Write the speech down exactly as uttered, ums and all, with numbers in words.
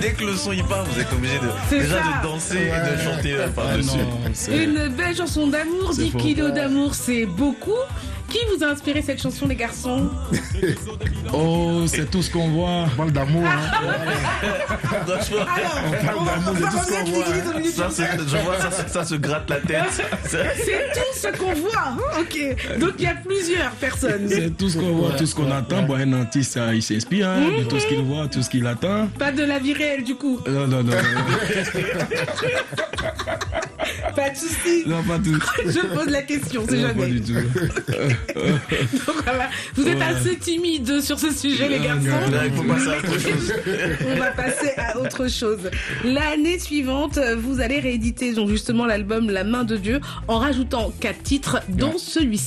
dès que le son il part, vous êtes obligé de C'est déjà ça. de danser Ouais. et de chanter euh, Ah par-dessus. non, c'est- Une belle chanson d'amour, C'est dix faux. kilos d'amour, c'est beaucoup. Qui vous a inspiré cette chanson, les garçons? Oh, c'est tout ce qu'on voit. On parle d'amour, hein. Franchement, On parle d'amour, c'est tout ce qu'on voit. hein. ça, c'est- je vois ça, ça se gratte la tête. C'est- C'est tout ce qu'on voit. Ok. Donc il y a plusieurs personnes. C'est tout ce qu'on voit, tout ce qu'on attend. Bon, un artiste, ça, il s'inspire hein, de tout ce qu'il voit, tout ce qu'il attend. Pas de la vie réelle du coup. Non, non, non. Non, Pas de soucis. non pas tout. Je pose la question, c'est Non, jamais. pas du tout. Donc, voilà. Vous êtes Ouais. assez timide sur ce sujet, les Non, garçons. non, Là, il faut passer à autre chose. On va passer à autre chose. L'année suivante, vous allez rééditer donc justement l'album La Main de Dieu en rajoutant quatre titres, dont celui-ci.